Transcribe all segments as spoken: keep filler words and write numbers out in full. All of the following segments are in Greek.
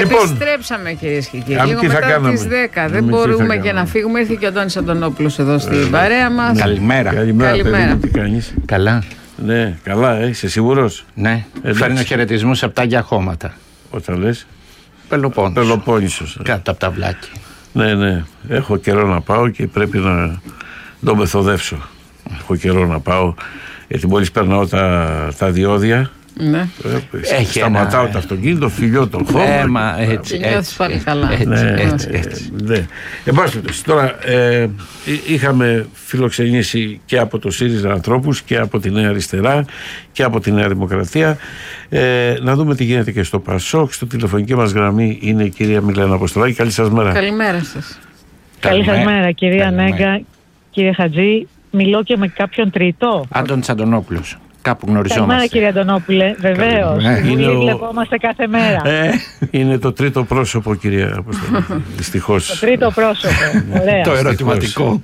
Επιστρέψαμε κυρίες και κύριοι. Λίγο μετά τις δέκα. Δεν μπορούμε και να φύγουμε. Ήρθε και ο Αντώνης Αντωνόπουλος εδώ στην παρέα μας. Καλημέρα. Καλημέρα. Τι κάνεις? Καλά. Ναι, καλά, ε, είσαι σίγουρος? Ναι, φέρνω χαιρετισμούς από τα Άγια Χώματα. Όταν λες? Πελοπόννησος. Πελοπόννησος. Κάτω από τα βλάκια. Ναι, ναι. Έχω καιρό να πάω και πρέπει να το μεθοδεύσω. Έχω καιρό να πάω. Γιατί μόλις περνάω τα, τα διόδια. Ναι. Έχει σταματάω ένα... το αυτοκίνητο, φιλιώ τον χώρο. Ε, μα έτσι. Νιώθεις πάλι καλά. Έτσι, ναι, έτσι, έτσι. Ναι. Εν πάση περιπτώσει, τώρα ε, είχαμε φιλοξενήσει και από το ΣΥΡΙΖΑ ανθρώπους και από τη Νέα Αριστερά και από τη Νέα Δημοκρατία. Ε, να δούμε τι γίνεται και στο ΠΑΣΟΚ. Στο τηλεφωνική μας γραμμή είναι η κυρία Μιλένα Αποστολάκη. Καλή σας μέρα. Καλημέρα σας. Καλή σας μέρα, κυρία Νέγκα, κύριε Χατζή. Μιλώ και με κάποιον τρίτο. Αντώνης Αντωνόπουλος. Κάπου γνωριζόμαστε. Καλημέρα, κύριε Αντωνόπουλε. Βεβαίως. Είναι Βλεπόμαστε κάθε μέρα. Ε, είναι το τρίτο πρόσωπο, κυρία Αποστολάκη. Δυστυχώς. Το τρίτο πρόσωπο. Ωραία. Το ερωτηματικό.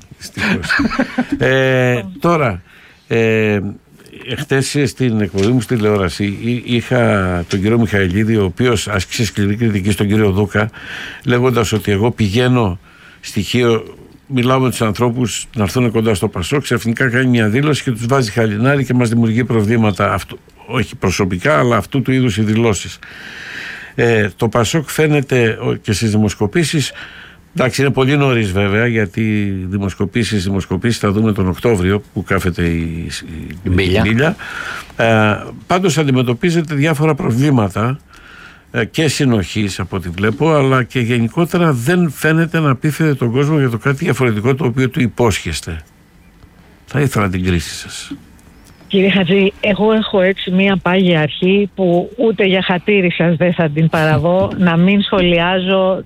ε, τώρα, ε, εχθές στην εκπομπή μου στη τηλεόραση είχα τον κύριο Μιχαηλίδη, ο οποίος άσκησε σκληρή κριτική στον κύριο Δούκα, λέγοντας ότι εγώ πηγαίνω στοιχείο. Μιλάω με τους ανθρώπους να έρθουν κοντά στο ΠΑΣΟΚ, ξαφνικά κάνει μια δήλωση και τους βάζει χαλινάρι και μας δημιουργεί προβλήματα. Αυτό, όχι προσωπικά, αλλά αυτού του είδους οι δηλώσεις. Ε, το ΠΑΣΟΚ φαίνεται και στις δημοσκοπήσεις, εντάξει, είναι πολύ νωρίς βέβαια, γιατί δημοσκοπήσεις, δημοσκοπήσεις θα δούμε τον Οκτώβριο που κάθεται η, η μπίλια. Ε, πάντως αντιμετωπίζεται διάφορα προβλήματα και συνοχής από ό,τι βλέπω, αλλά και γενικότερα δεν φαίνεται να πείθετε τον κόσμο για το κάτι διαφορετικό το οποίο του υπόσχεστε. Θα ήθελα την κρίση σας. Κύριε Χατζή, εγώ έχω έτσι μία πάγια αρχή που ούτε για χατήρι σας δεν θα την παραβώ, να μην σχολιάζω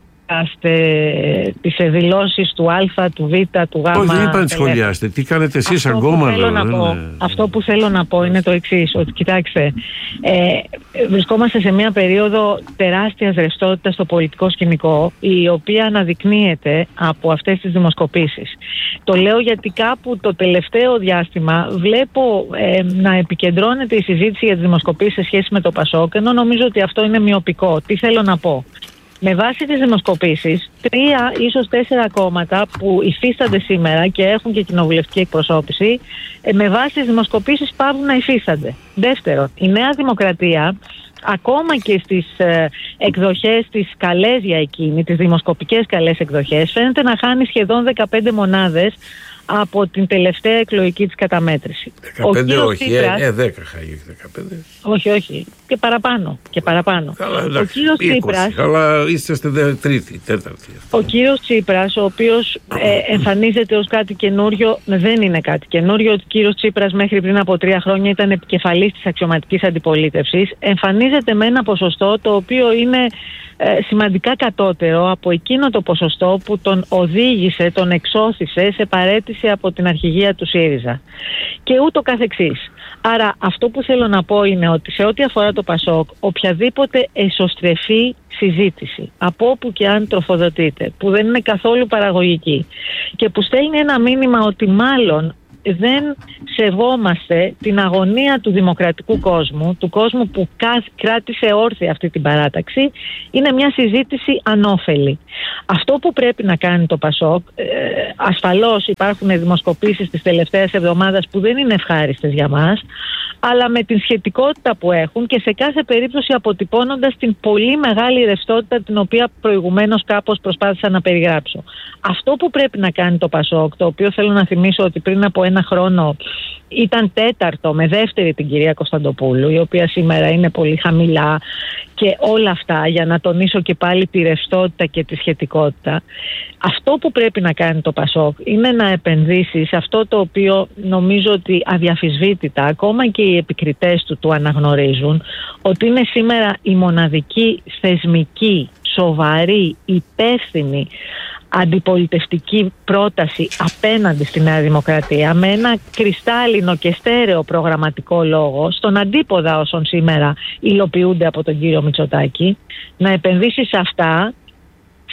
τις δηλώσεις του Α, του Β, του Γ. Όχι, δεν είπα να σχολιάσετε. Τι κάνετε εσείς ακόμα? Αυτό, να πω, ναι. αυτό που θέλω να πω είναι το εξής, ότι κοιτάξτε, ε, βρισκόμαστε σε μια περίοδο τεράστιας ρευστότητας στο πολιτικό σκηνικό, η οποία αναδεικνύεται από αυτές τις δημοσκοπήσεις. Το λέω γιατί κάπου το τελευταίο διάστημα βλέπω ε, να επικεντρώνεται η συζήτηση για τις δημοσκοπήσεις σε σχέση με το ΠΑΣΟΚ, ενώ νομίζω ότι αυτό είναι μειοπικό. Τι θέλω να πω? Με βάση τις δημοσκοπήσεις, τρία ίσως τέσσερα κόμματα που υφίστανται σήμερα και έχουν και κοινοβουλευτική εκπροσώπηση, με βάση τις δημοσκοπήσεις πάβουν να υφίστανται. Δεύτερον, η Νέα Δημοκρατία, ακόμα και στις ε, εκδοχές τις καλές για εκείνη, τις δημοσκοπικές καλές εκδοχές, φαίνεται να χάνει σχεδόν δεκαπέντε μονάδες από την τελευταία εκλογική της καταμέτρηση. δεκαπέντε όχι, Τσίπρας, ε, δέκα χάγει, δεκαπέντε. Όχι, όχι. Και παραπάνω. Και παραπάνω. Καλά, εντάξει, ο κύριος είκοσι, Τσίπρας, αλλά είστε στη τρίτη, τέταρτη. ο κύριος Τσίπρας, ο οποίος ε, εμφανίζεται ως κάτι καινούριο, δεν είναι κάτι καινούριο. Ο κύριος Τσίπρας μέχρι πριν από τρία χρόνια ήταν επικεφαλής της αξιωματικής αντιπολίτευσης. Εμφανίζεται με ένα ποσοστό το οποίο είναι ε, σημαντικά κατώτερο από εκείνο το ποσοστό που τον οδήγησε, τον εξώθησε σε παραίτηση από την αρχηγία του ΣΥΡΙΖΑ. Και ούτω καθεξής. Άρα αυτό που θέλω να πω είναι ότι σε ό,τι αφορά το ΠΑΣΟΚ, οποιαδήποτε εσωστρεφή συζήτηση, από όπου και αν τροφοδοτείται, που δεν είναι καθόλου παραγωγική και που στέλνει ένα μήνυμα ότι μάλλον δεν σεβόμαστε την αγωνία του δημοκρατικού κόσμου, του κόσμου που κράτησε όρθια αυτή την παράταξη, είναι μια συζήτηση ανώφελη. Αυτό που πρέπει να κάνει το ΠΑΣΟΚ, ε, ασφαλώς υπάρχουν δημοσκοπήσεις της τελευταίας εβδομάδας που δεν είναι ευχάριστες για μας, αλλά με την σχετικότητα που έχουν και σε κάθε περίπτωση αποτυπώνοντας την πολύ μεγάλη ρευστότητα την οποία προηγουμένως κάπως προσπάθησα να περιγράψω. Αυτό που πρέπει να κάνει το ΠΑΣΟΚ, το οποίο θέλω να θυμίσω ότι πριν από ένα χρόνο ήταν τέταρτο με δεύτερη την κυρία Κωνσταντοπούλου, η οποία σήμερα είναι πολύ χαμηλά, και όλα αυτά για να τονίσω και πάλι τη ρευστότητα και τη σχετικότητα. Αυτό που πρέπει να κάνει το ΠΑΣΟΚ είναι να επενδύσει σε αυτό το οποίο νομίζω ότι αδιαφυσβήτητα ακόμα και οι επικριτές του το αναγνωρίζουν, ότι είναι σήμερα η μοναδική θεσμική, σοβαρή, υπεύθυνη αντιπολιτευτική πρόταση απέναντι στη Νέα Δημοκρατία, με ένα κρυστάλλινο και στέρεο προγραμματικό λόγο, στον αντίποδα όσων σήμερα υλοποιούνται από τον κύριο Μητσοτάκη, να επενδύσει σε αυτά,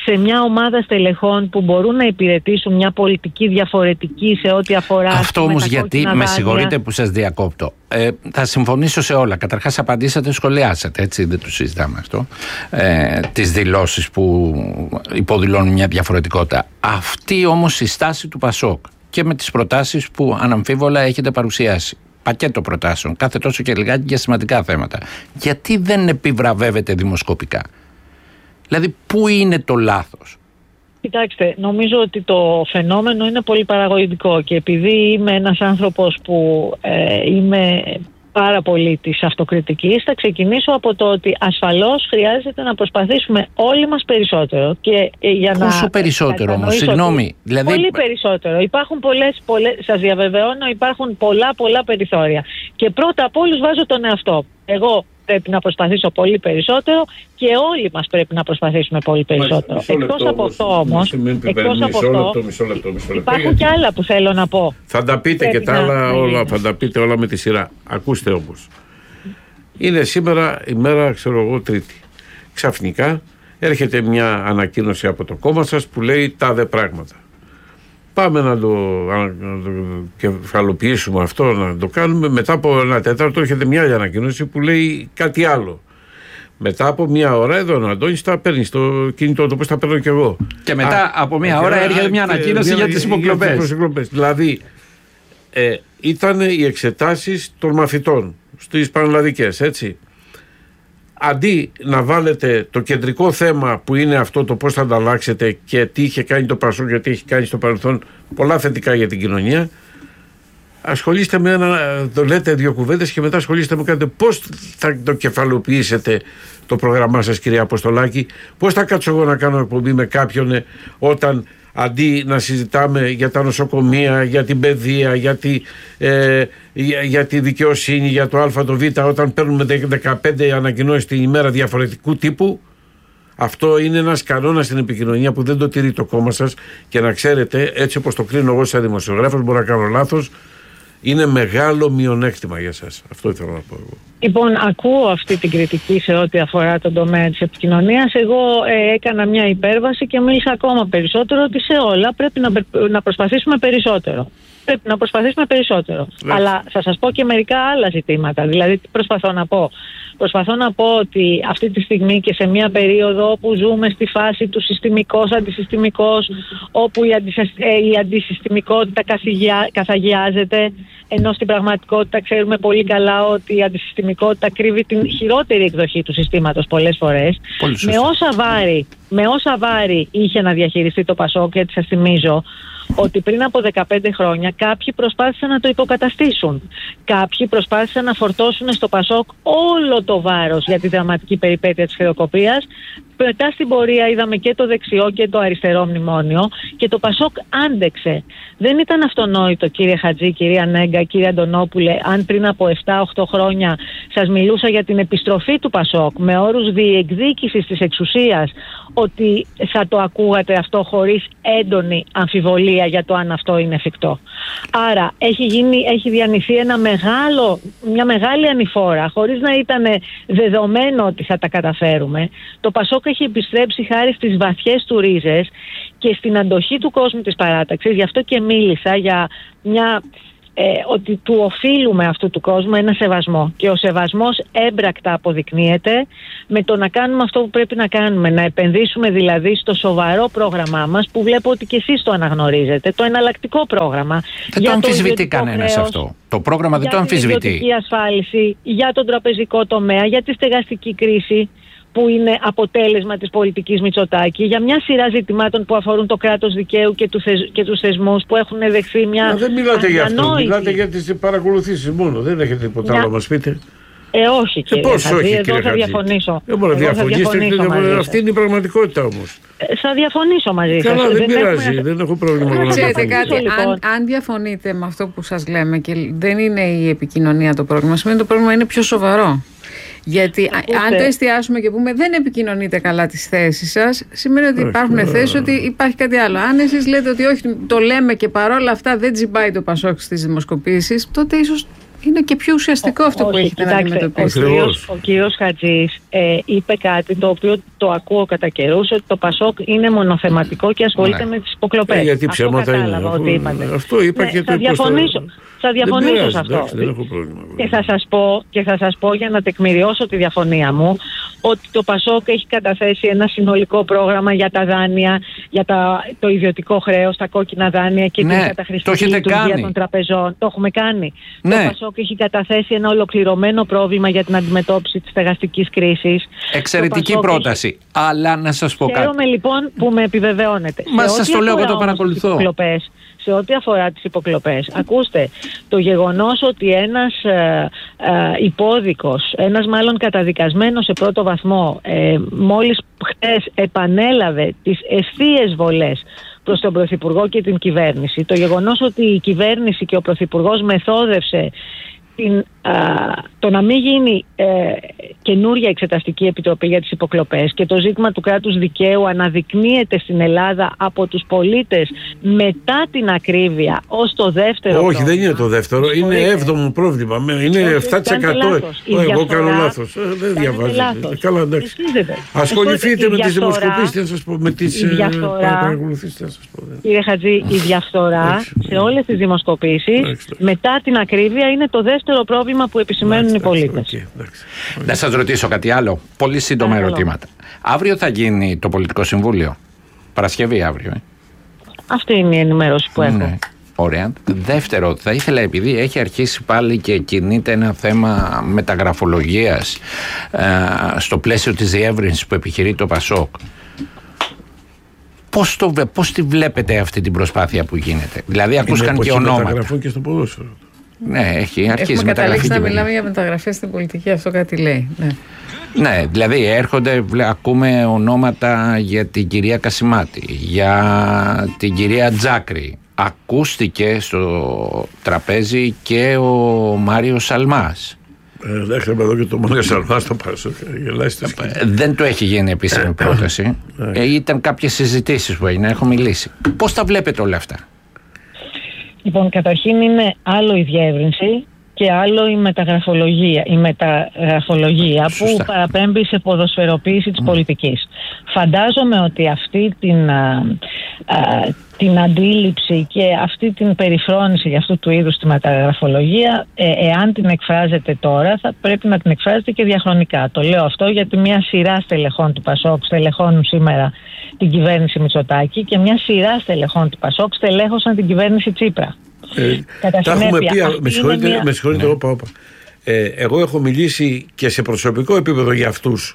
σε μια ομάδα στελεχών που μπορούν να υπηρετήσουν μια πολιτική διαφορετική σε ό,τι αφορά... Αυτό όμως γιατί, με συγχωρείτε που σας διακόπτω, ε, θα συμφωνήσω σε όλα. Καταρχάς απαντήσατε, σχολιάσατε, έτσι, δεν το συζητάμε αυτό, ε, τις δηλώσεις που υποδηλώνουν μια διαφορετικότητα. Αυτή όμως η στάση του Πασόκ και με τις προτάσεις που αναμφίβολα έχετε παρουσιάσει, πακέτο προτάσεων, κάθε τόσο και λιγάκι για σημαντικά θέματα, γιατί δεν επιβραβεύεται δημοσκοπικά? Δηλαδή, πού είναι το λάθος? Κοιτάξτε, νομίζω ότι το φαινόμενο είναι πολύ παραγωγικό και επειδή είμαι ένας άνθρωπος που ε, είμαι πάρα πολύ της αυτοκριτικής, θα ξεκινήσω από το ότι ασφαλώς χρειάζεται να προσπαθήσουμε όλοι μας περισσότερο. Και, ε, για Πόσο να περισσότερο όμως, συγγνώμη. Δηλαδή... Πολύ περισσότερο. Υπάρχουν πολλές, πολλές, σας διαβεβαιώνω, υπάρχουν πολλά πολλά περιθώρια. Και πρώτα απ' όλους βάζω τον εαυτό. Εγώ πρέπει να προσπαθήσω πολύ περισσότερο και όλοι μας πρέπει να προσπαθήσουμε πολύ περισσότερο. Εκτός από αυτό όμως, εκτός από αυτό, υπάρχουν και άλλα που θέλω να πω. Θα τα πείτε και τα άλλα όλα, θα τα πείτε όλα με τη σειρά. Ακούστε όμως. Είναι σήμερα η μέρα, ξέρω εγώ, Τρίτη. Ξαφνικά έρχεται μια ανακοίνωση από το κόμμα σας που λέει τάδε πράγματα. Πάμε να το, να το κεφαλοποιήσουμε αυτό, να το κάνουμε. Μετά από ένα τέταρτο έρχεται μια άλλη ανακοίνωση που λέει κάτι άλλο. Μετά από μια ώρα εδώ ο Αντώνης τα παίρνει στο κινητό, όπως τα παίρνω κι εγώ. Και μετά α, από μια ώρα έρχεται μια ανακοίνωση για τις υποκλοπές. Δηλαδή ε, ήταν οι εξετάσεις των μαθητών στις πανελλαδικές, έτσι. Αντί να βάλετε το κεντρικό θέμα που είναι αυτό το πώς θα ανταλλάξετε και τι είχε κάνει το Πασόκ και τι έχει κάνει στο παρελθόν, πολλά θετικά για την κοινωνία, ασχολείστε με ένα, το λέτε δύο κουβέντες και μετά ασχολείστε με κάτι. Πώς θα το κεφαλοποιήσετε το πρόγραμμά σας, κυρία Αποστολάκη? Πώς θα κάτσω εγώ να κάνω εκπομπή με κάποιον όταν αντί να συζητάμε για τα νοσοκομεία, για την παιδεία, για τη, ε, για, για τη δικαιοσύνη, για το Α, το Β, όταν παίρνουμε δεκαπέντε ανακοινώσεις την ημέρα διαφορετικού τύπου? Αυτό είναι ένας κανόνας στην επικοινωνία που δεν το τηρεί το κόμμα σας και να ξέρετε, έτσι όπως το κρίνω εγώ σαν δημοσιογράφος, μπορώ να κάνω λάθος, είναι μεγάλο μειονέκτημα για σας. Αυτό ήθελα να πω εγώ. Λοιπόν, ακούω αυτή την κριτική σε ό,τι αφορά τον τομέα της επικοινωνίας. Εγώ ε, έκανα μια υπέρβαση και μίλησα ακόμα περισσότερο ότι σε όλα πρέπει να, να προσπαθήσουμε περισσότερο. Πρέπει να προσπαθήσουμε περισσότερο. Ναι. Αλλά θα σας πω και μερικά άλλα ζητήματα. Δηλαδή, τι προσπαθώ να πω. Προσπαθώ να πω ότι αυτή τη στιγμή και σε μια περίοδο όπου ζούμε στη φάση του συστημικός, αντισυστημικός, όπου η, αντισυσ... η αντισυστημικότητα καθαγιάζεται, ενώ στην πραγματικότητα ξέρουμε πολύ καλά ότι η αντισυστημικότητα κρύβει την χειρότερη εκδοχή του συστήματος πολλές φορές. Με όσα βάρη, με όσα βάρη είχε να διαχειριστεί το Πασόκ, γιατί σας θυμίζω ότι πριν από δεκαπέντε χρόνια κάποιοι προσπάθησαν να το υποκαταστήσουν. Κάποιοι προσπάθησαν να φορτώσουν στο Πασόκ όλο το βάρος για τη δραματική περιπέτεια της χρεοκοπίας. Μετά στην πορεία είδαμε και το δεξιό και το αριστερό μνημόνιο και το Πασόκ άντεξε. Δεν ήταν αυτονόητο, κύριε Χατζή, κυρία Νέγκα, κύριε Αντωνόπουλε, αν πριν από επτά οχτώ χρόνια σας μιλούσα για την επιστροφή του Πασόκ με όρους διεκδίκησης της εξουσίας, ότι θα το ακούγατε αυτό χωρίς έντονη αμφιβολία για το αν αυτό είναι εφικτό. Άρα έχει, γίνει, έχει διανυθεί ένα μεγάλο, μια μεγάλη ανηφόρα, χωρίς να ήταν δεδομένο ότι θα τα καταφέρουμε. Το Πασόκ έχει επιστρέψει χάρη στις βαθιές του ρίζες και στην αντοχή του κόσμου της παράταξης. Γι' αυτό και μίλησα για μια... Ε, ότι του οφείλουμε αυτού του κόσμου ένα σεβασμό και ο σεβασμός έμπρακτα αποδεικνύεται με το να κάνουμε αυτό που πρέπει να κάνουμε, να επενδύσουμε δηλαδή στο σοβαρό πρόγραμμά μας που βλέπω ότι και εσείς το αναγνωρίζετε, το εναλλακτικό πρόγραμμα. Δεν το αμφισβητεί κανένας αυτό. Το πρόγραμμα δεν το αμφισβητεί. Για την ιδιωτική ασφάλιση, για τον τραπεζικό τομέα, για τη στεγαστική κρίση που είναι αποτέλεσμα της πολιτικής Μητσοτάκη, για μια σειρά ζητημάτων που αφορούν το κράτος δικαίου και, του θεσ... και τους θεσμούς που έχουν δεχθεί μια Μα δεν μιλάτε αδιανόητη... για αυτό, μιλάτε για τις παρακολουθήσεις μόνο, δεν έχετε τίποτα άλλο να μας πείτε. Ε, όχι κύριε Χατζή, όχι, εδώ κύριε θα Χατζή. διαφωνήσω. Δεν μπορώ να διαφωνήσετε, αυτή είναι η πραγματικότητα όμως. Ε, θα διαφωνήσω μαζί σας. Καλά, δεν, δεν πειράζει, έχουμε... δεν έχω πρόβλημα. Να ξέρετε κάτι, αν, αν διαφωνείτε με αυτό που σας λέμε και δεν είναι η επικοινωνία το πρόβλημα, σημαίνει ότι το πρόβλημα είναι πιο σοβαρό. Γιατί Ακούστε. αν το εστιάσουμε και πούμε δεν επικοινωνείτε καλά τις θέσεις σας, σημαίνει ότι υπάρχουν όχι, θέσεις ότι υπάρχει κάτι άλλο. Αν εσείς λέτε ότι όχι, το λέμε και παρόλα αυτά δεν τσιμπάει το Πασόκ στις δημοσκοπήσεις, τότε ίσως Είναι και πιο ουσιαστικό αυτό που έχετε να αντιμετωπίσετε. Ο κύριος Χατζής ε, είπε κάτι το οποίο το ακούω κατά καιρούς, ότι το Πασόκ είναι μονοθεματικό και ασχολείται ναι. με τις υποκλοπές. Ε, γιατί ψέματα είναι. Ότι αυτό είπα ναι, και θα το διαφωνήσω. Θα διαφωνήσω πειράζει, σε αυτό. Εντάξει, δεν έχω πρόβλημα. Και θα σας πω, και θα σας πω για να τεκμηριώσω τη διαφωνία μου, ότι το Πασόκ έχει καταθέσει ένα συνολικό πρόγραμμα για τα δάνεια, για τα, το ιδιωτικό χρέος, τα κόκκινα δάνεια και ναι, την καταχρηστική λειτουργία των τραπεζών. Το έχουμε κάνει. Ναι. Το Πασόκ έχει καταθέσει ένα ολοκληρωμένο πρόβλημα για την αντιμετώπιση της στεγαστικής κρίσης. Εξαιρετική πρόταση. Έχει... Αλλά να σας πω κάτι. Χαίρομαι λοιπόν που με επιβεβαιώνετε. Μα σας το λέω, εγώ το παρακολουθώ. Σε ό,τι αφορά τις υποκλοπές, ακούστε, το γεγονός ότι ένας ε, ε, υπόδικος, ένας μάλλον καταδικασμένος σε πρώτο βαθμό, ε, μόλις χτες επανέλαβε τις ευθείες βολές προς τον Πρωθυπουργό και την κυβέρνηση, το γεγονός ότι η κυβέρνηση και ο Πρωθυπουργός μεθόδευσε την, α, το να μην γίνει ε, καινούρια εξεταστική επιτροπή για τις υποκλοπές και το ζήτημα του κράτους δικαίου αναδεικνύεται στην Ελλάδα από τους πολίτες μετά την ακρίβεια ως το δεύτερο. Όχι, πρόβλημα. δεν είναι το δεύτερο, είναι έβδομο πρόβλημα. Είναι επτά τοις εκατό. Εγώ κάνω λάθος. Δεν διαβάζετε. Καλά, εντάξει. Ασχοληθείτε με τις δημοσκοπήσεις, να σας πω. Με τις παρακολουθήσεις, να σας πω. Κύριε Χατζή, η διαφθορά σε όλες τις δημοσκοπήσεις μετά την ακρίβεια είναι το δεύτερο πρόβλημα που επισημαίνουν οι πολίτες. Okay, να σας ρωτήσω κάτι άλλο. Πολύ σύντομα ερωτήματα. Αύριο θα γίνει το Πολιτικό Συμβούλιο. Παρασκευή αύριο. Ε. Αυτή είναι η ενημέρωση που έχω. Ναι. Ωραία. Δεύτερο, θα ήθελα, επειδή έχει αρχίσει πάλι και κινείται ένα θέμα μεταγραφολογίας ε, στο πλαίσιο της διεύρυνσης που επιχειρεί το Πασόκ, Πώς, το, πώς τη βλέπετε αυτή την προσπάθεια που γίνεται? Δηλαδή ακούστηκαν και ονόματα. Μεταγραφών και στο ποδόσφαιρο. Ναι, έχει αρχίσει. Έχουμε καταλήξει να μιλάμε για μεταγραφές στην πολιτική, αυτό κάτι λέει. Ναι, ναι, δηλαδή έρχονται, ακούμε ονόματα για την κυρία Κασιμάτη, για την κυρία Τζάκρη. Ακούστηκε στο τραπέζι και ο Μάριος Σαλμάς. Έχουμε εδώ και το Μάριος Σαλμάς το Πασόκ. Δεν το έχει γίνει επίσημη πρόταση. ε, ήταν κάποιες συζητήσεις που έγινε, έχω μιλήσει. Πώς τα βλέπετε όλα αυτά? Λοιπόν, καταρχήν είναι άλλο η διεύρυνση και άλλο η μεταγραφολογία, η μεταγραφολογία που παραπέμπει σε ποδοσφαιροποίηση της mm. πολιτικής. Φαντάζομαι ότι αυτή την, α, α, την αντίληψη και αυτή την περιφρόνηση για αυτού του είδους τη μεταγραφολογία, ε, εάν την εκφράζεται τώρα, θα πρέπει να την εκφράζεται και διαχρονικά. Το λέω αυτό γιατί μια σειρά στελεχών του Πασόκ στελεχώνουν σήμερα την κυβέρνηση Μητσοτάκη και μια σειρά στελεχών του Πασόκ στελέχωσαν την κυβέρνηση Τσίπρα. Ε, τα έχουμε πει, με συγχωρείτε, μια... με συγχωρείτε ναι. όπα, όπα. Ε, εγώ έχω μιλήσει και σε προσωπικό επίπεδο για αυτούς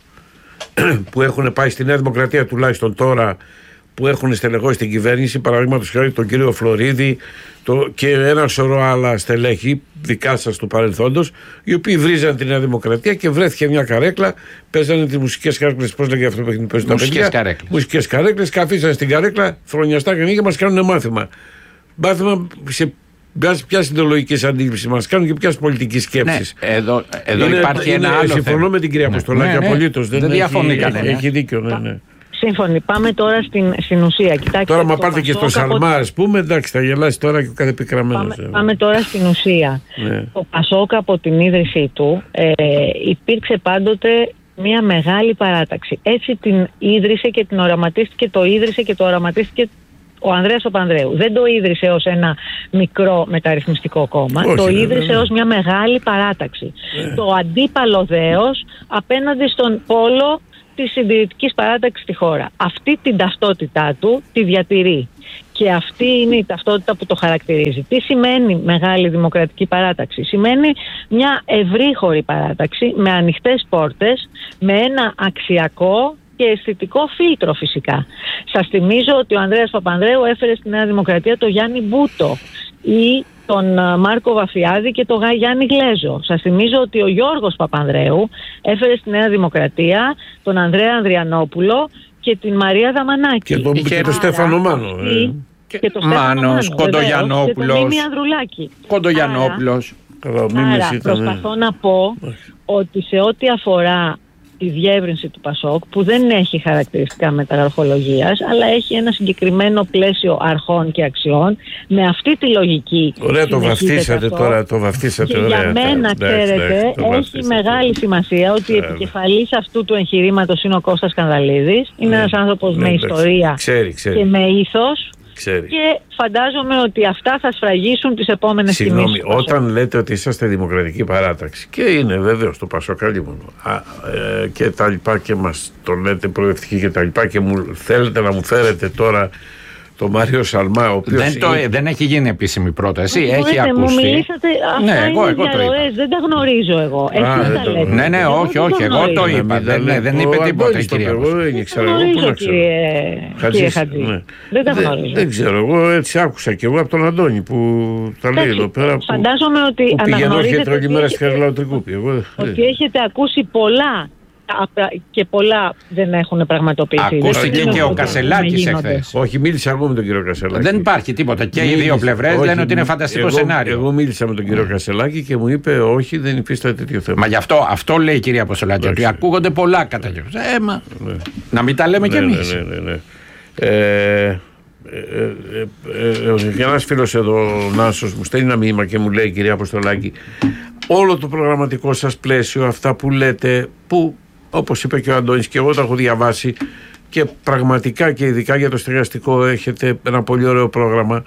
που έχουν πάει στη Νέα Δημοκρατία, τουλάχιστον τώρα, που έχουν στελεχώσει την κυβέρνηση, παραδείγματος χάρη τον κύριο Φλωρίδη το, και ένα σωρό άλλα στελέχη δικά σας του παρελθόντος, οι οποίοι βρίζαν τη Νέα Δημοκρατία και βρέθηκε μια καρέκλα, παίζανε τις μουσικές καρέκλες, πώς λέγεται αυτό το παιχνίδι, παίζουν τα παιδιά, μουσικές καρέκλες, καθίσαν στην καρέκλα, φρονιαστά και και μας κάνουν μάθημα. Μάθημα σε ποια συντολογική αντίληψη μας κάνουν και ποια πολιτική σκέψη. Ναι, εδώ εδώ είναι, υπάρχει είναι, ένα άλλο. Συμφωνώ θέμα. με την κυρία Αποστολάκη, ναι, ναι, απολύτως. Δεν, δεν διαφωνεί έχει, κανένα. Έχει δίκιο, ναι, ναι. Σύμφωνοι. Πάμε τώρα στην, στην ουσία. Κοιτάξτε, τώρα, μα πάρτε και στο Σαλμά, α πούμε, εντάξει, θα γελάσει τώρα και ο κάθε πικραμένος. Πάμε, πάμε τώρα στην ουσία. Ναι. Το Πασόκ από την ίδρυσή του ε, υπήρξε πάντοτε μια μεγάλη παράταξη. Έτσι την ίδρυσε και την οραματίστηκε, το ίδρυσε και το οραματίστηκε ο Ανδρέας Παπανδρέου. Δεν το ίδρυσε ως ένα μικρό μεταρρυθμιστικό κόμμα. Όχι, το ίδρυσε ναι, ναι. ως μια μεγάλη παράταξη. Ναι. Το αντίπαλο δέος απέναντι στον πόλο της συντηρητικής παράταξης στη χώρα. Αυτή την ταυτότητά του τη διατηρεί. Και αυτή είναι η ταυτότητα που το χαρακτηρίζει. Τι σημαίνει μεγάλη δημοκρατική παράταξη? Σημαίνει μια ευρύχωρη παράταξη με ανοιχτές πόρτες, με ένα αξιακό και αισθητικό φίλτρο φυσικά. Σας θυμίζω ότι ο Ανδρέας Παπανδρέου έφερε στη Νέα Δημοκρατία τον Γιάννη Μπούτο ή τον Μάρκο Βαφιάδη και τον Γιάννη Γλέζο. Σας θυμίζω ότι ο Γιώργος Παπανδρέου έφερε στη Νέα Δημοκρατία τον Ανδρέα Ανδριανόπουλο και την Μαρία Δαμανάκη. Και τον, και τον Στέφανο Μάνο. Ε. Και, και τον Μάνος, Κοντογιαννόπουλος. Και τον Μίμη Ανδρουλάκη. Κοντογιαννόπουλος. Άρα, άρα προσπαθώ να πω ότι σε ό,τι αφορά τη διεύρυνση του ΠΑΣΟΚ, που δεν έχει χαρακτηριστικά μεταγραφολογίας, αλλά έχει ένα συγκεκριμένο πλαίσιο αρχών και αξιών. Με αυτή τη λογική. Ωραία, το βαφτίσατε αυτό. Τώρα, το βαφτίσατε. Και ωραία, για μένα, ναι, ξέρετε, ναι, έχει μεγάλη σημασία ότι ναι, επικεφαλής αυτού του εγχειρήματος είναι ο Κώστας Κανδαλίδης. Είναι ναι, ένας άνθρωπος ναι, με ιστορία ξέρει, ξέρει. και με ήθος. Ξέρει. Και φαντάζομαι ότι αυτά θα σφραγίσουν τις επόμενες κινήσεις. Συγγνώμη, όταν λέτε ότι είσαστε δημοκρατική παράταξη, και είναι βέβαιο το Πασόκ αλίμονο, ε, και τα λοιπά, και μας το λέτε προευτική και τα λοιπά, και μου θέλετε να μου φέρετε τώρα το Μάριο Σαλμά, ο οποίος δεν, το, είναι... δεν έχει γίνει επίσημη πρόταση, έχει Μπορείτε, ακουστεί. Μου μιλήσατε, αυτά ναι, είναι εγώ, εγώ διαρροές, δεν τα γνωρίζω εγώ. Α, Εσείς δεν τα λέτε. Ναι, ναι, όχι, όχι, εγώ το είπα. Δεν, δεν, δεν είπε τίποτα η κυρία. Εγώ δεν ξέρω, εγώ πού να ξέρω. Κύριε Χατζή, ναι. δεν τα δεν, γνωρίζω. Δεν ξέρω, εγώ έτσι άκουσα και εγώ από τον Αντώνη που τα λέει εδώ πέρα. Φαντάζομαι ότι αναγνωρίζετε όλη μέρα στη Χαριλαοτρικούπη. Ότι έχετε ακούσει πολλά και πολλά δεν έχουν πραγματοποιηθεί. Ακούστηκε και ο Κασελάκης εχθές. Όχι, μίλησα εγώ με τον κύριο Κασελάκη. Δεν υπάρχει τίποτα. Και οι δύο πλευρές λένε ότι είναι φανταστικό σενάριο. Εγώ μίλησα με τον κύριο Κασελάκη και μου είπε όχι, δεν υφίσταται τέτοιο θέμα. Μα γι' αυτό, αυτό λέει η κυρία Αποστολάκη, ότι ακούγονται πολλά κατά καιρούς. Ε, μα, ναι. Να μην τα λέμε κι εμείς. Ναι, ναι, ναι. Ε, και ένας φίλος εδώ, ο Νάσος, μου στέλνει ένα μήνυμα και μου λέει, κυρία Αποστολάκη, όλο το προγραμματικό σας πλαίσιο, αυτά που λέτε, που όπως είπε και ο Αντώνης και εγώ τα έχω διαβάσει, και πραγματικά και ειδικά για το στεγαστικό έχετε ένα πολύ ωραίο πρόγραμμα,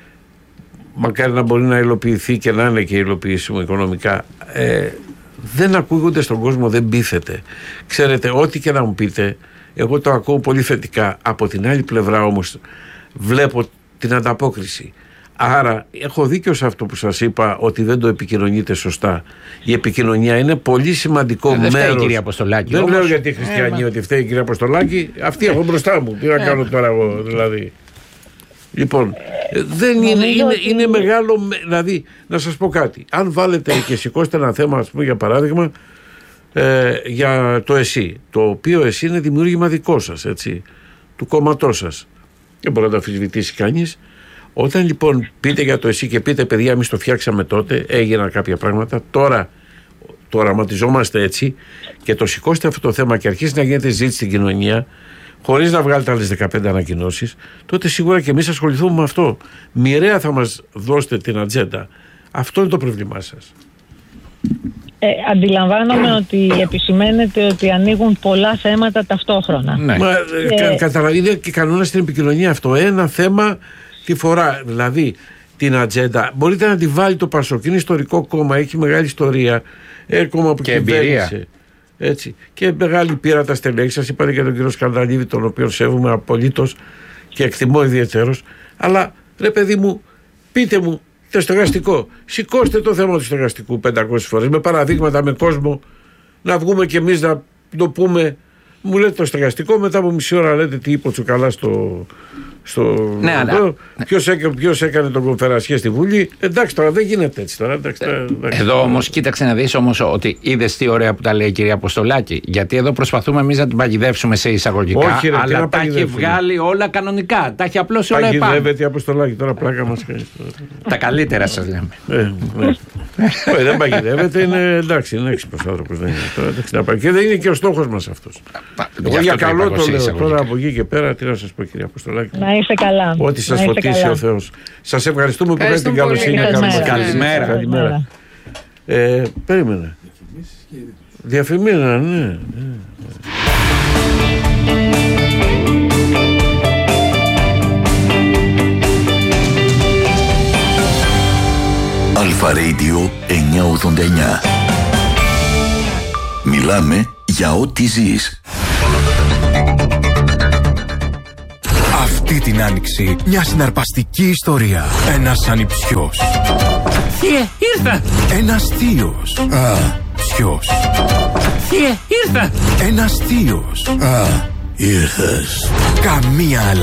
μακάρι να μπορεί να υλοποιηθεί και να είναι και υλοποιήσιμο οικονομικά. ε, δεν ακούγονται στον κόσμο, δεν πείθεται. Ξέρετε, ό,τι και να μου πείτε, εγώ το ακούω πολύ θετικά. Από την άλλη πλευρά όμως βλέπω την ανταπόκριση. Άρα έχω δίκιο σε αυτό που σας είπα, ότι δεν το επικοινωνείτε σωστά. Η επικοινωνία είναι πολύ σημαντικό ε, δεν μέρος. Δεν κυρία Αποστολάκη. Δεν όμως... λέω γιατί οι χριστιανοί ε, ότι φταίει η κυρία Αποστολάκη. Αυτή έχω μπροστά μου. Τι να κάνω τώρα εγώ δηλαδή. Λοιπόν, δεν είναι, είναι, είναι μεγάλο. Δηλαδή, να σας πω κάτι. Αν βάλετε και σηκώσετε ένα θέμα, ας πούμε, για παράδειγμα, ε, για το ΕΣΥ, το οποίο ΕΣΥ είναι δημιούργημα δικό σας, έτσι, του κόμματός σας. Δεν μπορεί να το αμφισβητήσει κανείς. Όταν λοιπόν πείτε για το ΕΣΥ και πείτε, παιδιά, εμείς το φτιάξαμε τότε, έγιναν κάποια πράγματα, τώρα το οραματιζόμαστε έτσι, και το σηκώστε αυτό το θέμα και αρχίσει να γίνεται ζήτηση στην κοινωνία, χωρίς να βγάλετε άλλες δεκαπέντε ανακοινώσεις, τότε σίγουρα και εμείς ασχοληθούμε με αυτό. Μοιραία θα μας δώσετε την ατζέντα. Αυτό είναι το πρόβλημά σας. Ε, αντιλαμβάνομαι ότι επισημαίνεται ότι ανοίγουν πολλά θέματα ταυτόχρονα. Ναι. Μα, και... κα, καταλαβαίνετε, και κανόνα στην επικοινωνία αυτό. Ένα θέμα τη φορά. Δηλαδή την ατζέντα μπορείτε να τη βάλει το Πασόκ. Είναι ιστορικό κόμμα, έχει μεγάλη ιστορία. Ένα κόμμα που κυβέρνησε. Έτσι. Και μεγάλη πείρα τα στελέχη. Σας είπατε για τον κύριο Σκανδαλίδη, τον οποίο σέβομαι απολύτως και εκτιμώ ιδιαίτερος. Αλλά ρε παιδί μου, πείτε μου το στεγαστικό. Σηκώστε το θέμα του στεγαστικού πεντακόσιες φορές με παραδείγματα, με κόσμο, να βγούμε κι εμείς να το πούμε. Μου λέτε το στεγαστικό, μετά από μισή ώρα λέτε τι είπε ο Τσουκαλάς στο. στο ναι, αλλά... Ποιος έκανε, ποιος έκανε τον Κονφερασιέ στη Βουλή. Εντάξει, τώρα δεν γίνεται έτσι τώρα. Εντάξει, τώρα, εντάξει. Εδώ όμως κοίταξε να δεις όμως ότι είδες τι ωραία που τα λέει η κυρία Αποστολάκη. Γιατί εδώ προσπαθούμε εμείς να την παγιδεύσουμε σε εισαγωγικά. Όχι, ρε, αλλά τα έχει βγάλει όλα κανονικά. Τα έχει απλώσει όλα επάνω. Παγιδεύεται η Αποστολάκη, τώρα πλάκα μας κάνει. Τα καλύτερα σας λέμε. Ε, ναι. Όχι, δεν παγιδεύεται, είναι εντάξει, είναι έξυπνος άνθρωπος. Δεν είναι, τώρα, εντάξει, και δεν είναι και ο στόχος μας αυτός. Εγώ για καλό το λέω τώρα από εκεί και πέρα, τι να σας πω, κυρία Αποστολάκη. Να είστε καλά. Ό,τι σας φωτίσει ο Θεός. Σας ευχαριστούμε που έχετε την καλοσύνη. Καλημέρα. Καλημέρα. Ε, περίμενε. Διαφημίνα, ναι. Αλφα Radio εννιακόσια ογδόντα εννιά. Μιλάμε για ό,τι ζεις. Αυτή την άνοιξη μια συναρπαστική ιστορία. Ένας ανιψιός. Θείε, ήρθα! Ένας θείος. Α, ποιος? Θείε, ήρθα! Ένας θείος. Α, ήρθες. Καμία